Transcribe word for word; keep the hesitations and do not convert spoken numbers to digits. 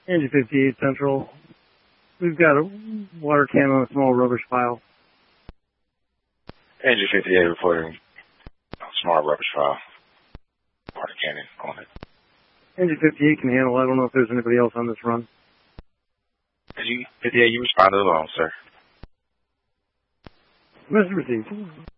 Engine fifty-eight Central. We've got a water can on a small rubbish pile. Engine fifty-eight reporting a small rubbish pile. Water cannon on it. Engine fifty-eight can handle. I don't know if there's anybody else on this run. Engine fifty-eight, you responded alone, sir. Message received.